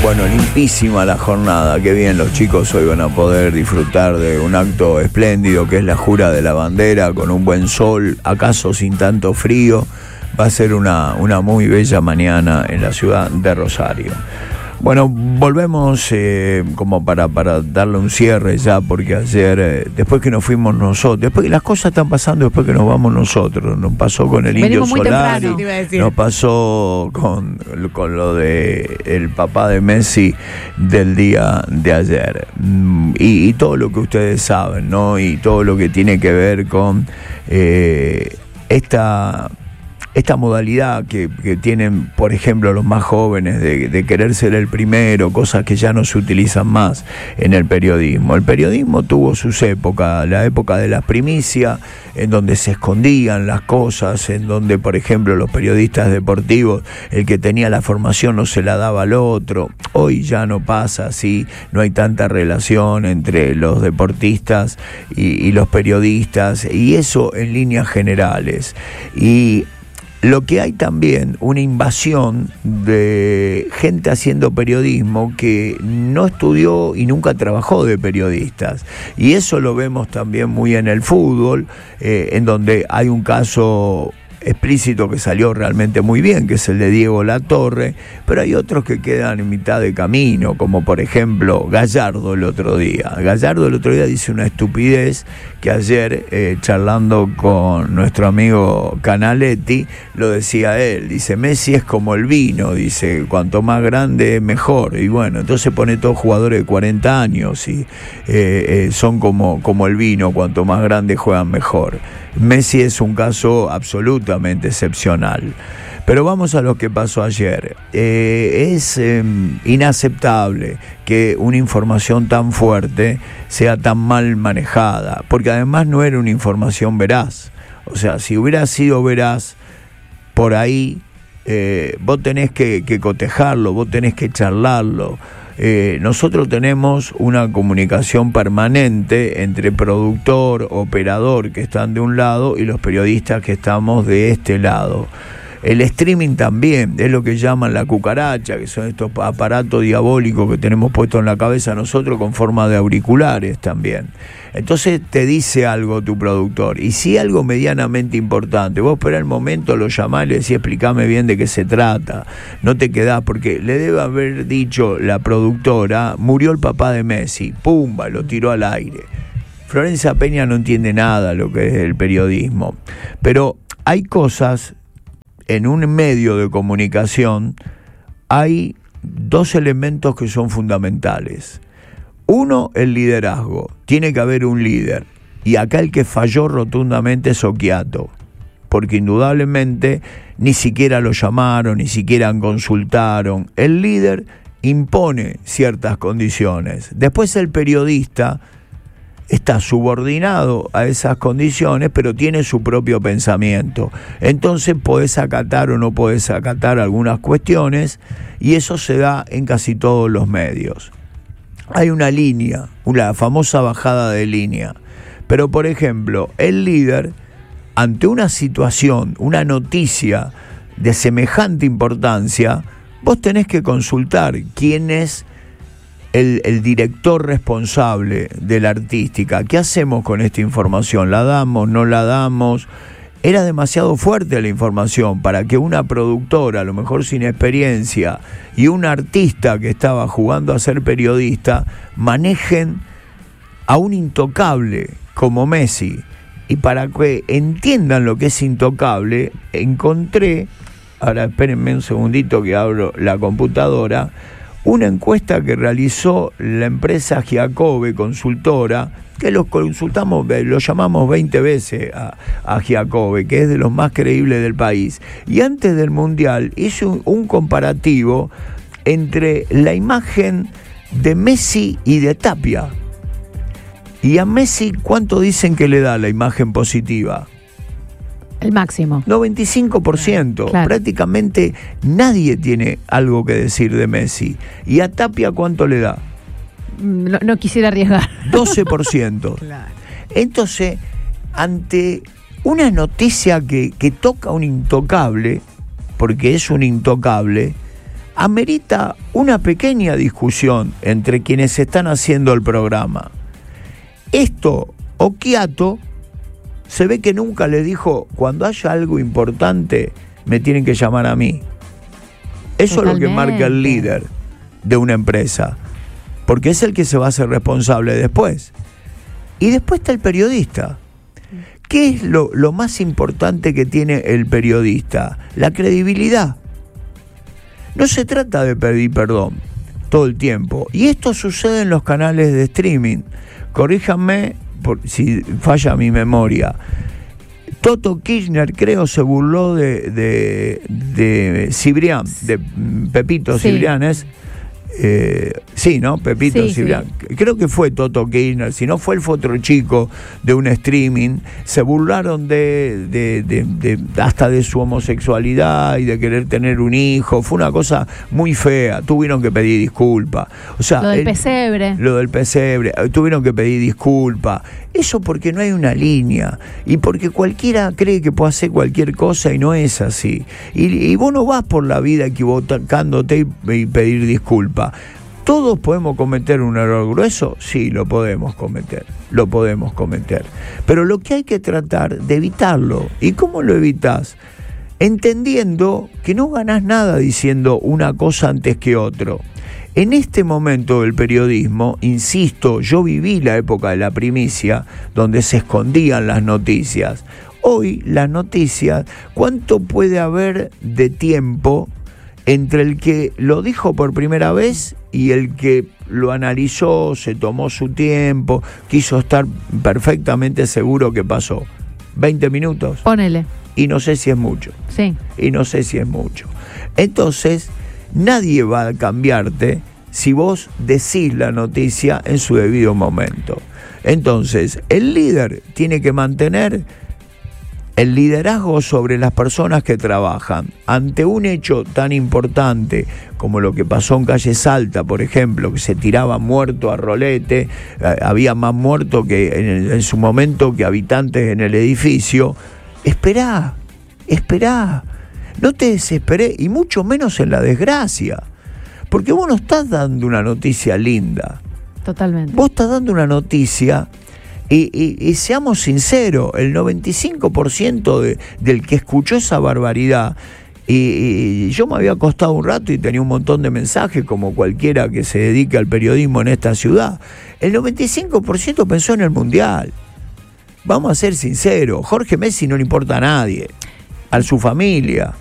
Bueno, limpísima la jornada, qué bien, los chicos hoy van a poder disfrutar de un acto espléndido que es la jura de la bandera, con un buen sol, acaso sin tanto frío. Va a ser una muy bella mañana en la ciudad de Rosario. Bueno, volvemos como para darle un cierre ya, porque ayer, después que nos fuimos nosotros, después que las cosas están pasando después que nos vamos nosotros, nos pasó con el Indio Solari, nos pasó con lo de el papá de Messi del día de ayer, y todo lo que ustedes saben, ¿no? Y todo lo que tiene que ver con esta modalidad que tienen, por ejemplo, los más jóvenes de querer ser el primero, cosas que ya no se utilizan más en el periodismo. El periodismo tuvo sus épocas, la época de las primicias, en donde se escondían las cosas, en donde, por ejemplo, los periodistas deportivos, el que tenía la formación no se la daba al otro. Hoy ya no pasa así, no hay tanta relación entre los deportistas y los periodistas, y eso en líneas generales. Y lo que hay también, una invasión de gente haciendo periodismo que no estudió y nunca trabajó de periodistas. Y eso lo vemos también muy en el fútbol, en donde hay un caso explícito que salió realmente muy bien, que es el de Diego Latorre, pero hay otros que quedan en mitad de camino, como por ejemplo Gallardo el otro día. Gallardo el otro día dice una estupidez que ayer, charlando con nuestro amigo Canaletti, lo decía él, dice: Messi es como el vino, dice, cuanto más grande mejor. Y bueno, entonces pone todos jugadores de 40 años y son como el vino, cuanto más grande juegan mejor. Messi es un caso absolutamente excepcional. Pero vamos a lo que pasó ayer. Es inaceptable que una información tan fuerte sea tan mal manejada, porque además no era una información veraz. O sea, si hubiera sido veraz, por ahí vos tenés que cotejarlo, vos tenés que charlarlo. Nosotros tenemos una comunicación permanente entre productor, operador, que están de un lado, y los periodistas que estamos de este lado. El streaming también es lo que llaman la cucaracha, que son estos aparatos diabólicos que tenemos puestos en la cabeza nosotros con forma de auriculares también. Entonces te dice algo tu productor, y si algo medianamente importante, vos esperás el momento, lo llamás y le decís: explícame bien de qué se trata, no te quedás, porque le debe haber dicho la productora: murió el papá de Messi, pumba, lo tiró al aire. Florencia Peña no entiende nada lo que es el periodismo, pero hay cosas en un medio de comunicación, hay dos elementos que son fundamentales. Uno, el liderazgo. Tiene que haber un líder. Y acá el que falló rotundamente es Occhiato, porque indudablemente ni siquiera lo llamaron, ni siquiera consultaron. El líder impone ciertas condiciones. Después el periodista está subordinado a esas condiciones, pero tiene su propio pensamiento. Entonces podés acatar o no podés acatar algunas cuestiones, y eso se da en casi todos los medios. Hay una línea, una famosa bajada de línea. Pero, por ejemplo, el líder, ante una situación, una noticia de semejante importancia, vos tenés que consultar quién es el director responsable de la artística. ¿Qué hacemos con esta información? ¿La damos? ¿No la damos? Era demasiado fuerte la información para que una productora, a lo mejor sin experiencia, y un artista que estaba jugando a ser periodista, manejen a un intocable como Messi. Y para que entiendan lo que es intocable, encontré, ahora espérenme un segundito que abro la computadora, una encuesta que realizó la empresa Giacobbe Consultora, que lo llamamos 20 veces a Giacobbe, que es de los más creíbles del país. Y antes del Mundial hizo un comparativo entre la imagen de Messi y de Tapia. Y a Messi, ¿cuánto dicen que le da la imagen positiva? El máximo. 95%. Claro. Prácticamente nadie tiene algo que decir de Messi. ¿Y a Tapia cuánto le da? No quisiera arriesgar. 12%. Claro. Entonces, ante una noticia que toca un intocable, porque es un intocable, amerita una pequeña discusión entre quienes están haciendo el programa. Esto, Occhiato, se ve que nunca le dijo, cuando haya algo importante, me tienen que llamar a mí. Eso Totalmente. es lo que marca el líder de una empresa, porque es el que se va a hacer responsable después. Y después está el periodista. ¿Qué es lo más importante que tiene el periodista? La credibilidad. No se trata de pedir perdón todo el tiempo. Y esto sucede en los canales de streaming. Corríjanme si falla mi memoria. Toto Kirchner, creo, se burló de Cibrián, de Pepito Sí. Cibrián, sí, ¿no? Pepito Sí, Cibrián. sí. Creo que fue Toto Kirchner, si no fue, él fue otro chico de un streaming. Se burlaron hasta de su homosexualidad y de querer tener un hijo. Fue una cosa muy fea. Tuvieron que pedir disculpas. O sea, Lo del pesebre. Lo del pesebre. Tuvieron que pedir disculpas. Eso porque no hay una línea y porque cualquiera cree que puede hacer cualquier cosa y no es así. Y vos no vas por la vida equivocándote y pedir disculpas. ¿Todos podemos cometer un error grueso? Sí, lo podemos cometer. Pero lo que hay que tratar de evitarlo. ¿Y cómo lo evitas? Entendiendo que no ganás nada diciendo una cosa antes que otro. En este momento del periodismo, insisto, yo viví la época de la primicia, donde se escondían las noticias. Hoy las noticias, ¿cuánto puede haber de tiempo entre el que lo dijo por primera vez y el que lo analizó, se tomó su tiempo, quiso estar perfectamente seguro que pasó? 20 minutos. Ponele. Y no sé si es mucho. Sí. Entonces, nadie va a cambiarte si vos decís la noticia en su debido momento. Entonces, el líder tiene que mantener el liderazgo sobre las personas que trabajan. Ante un hecho tan importante como lo que pasó en Calle Salta, por ejemplo, que se tiraba muerto a rolete, había más muertos que en su momento que habitantes en el edificio. Esperá, no te desesperés, y mucho menos en la desgracia, porque vos no estás dando una noticia linda, Totalmente. vos estás dando una noticia, y seamos sinceros, el 95% del que escuchó esa barbaridad, y yo me había acostado un rato y tenía un montón de mensajes, como cualquiera que se dedique al periodismo en esta ciudad, el 95% pensó en el Mundial. Vamos a ser sinceros, Jorge Messi no le importa a nadie, a su familia.